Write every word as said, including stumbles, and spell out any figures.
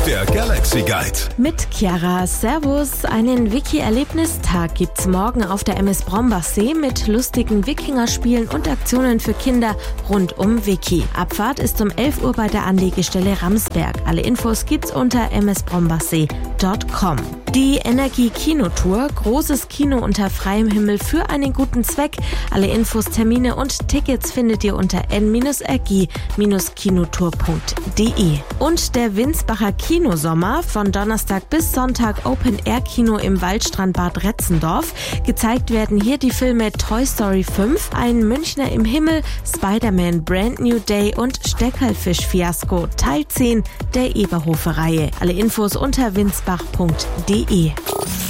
Der Galaxy Guide. Mit Chiara. Servus. Einen Wiki-Erlebnistag gibt's morgen auf der M S Brombachsee mit lustigen Wikingerspielen und Aktionen für Kinder rund um Wiki. Abfahrt ist um elf Uhr bei der Anlegestelle Ramsberg. Alle Infos gibt's unter m s brombachsee punkt com. Die Energie-Kinotour. Großes Kino unter freiem Himmel für einen guten Zweck. Alle Infos, Termine und Tickets findet ihr unter n r g kinotour punkt d e. Und der Winsbacher Kinosommer. Von Donnerstag bis Sonntag Open-Air-Kino im Waldstrand-Bad Retzendorf. Gezeigt werden hier die Filme Toy Story fünf, Ein Münchner im Himmel, Spider-Man Brand New Day und Steckerlfisch-Fiasko Teil zehn der Eberhofer-Reihe. Alle Infos unter winsbach punkt d e.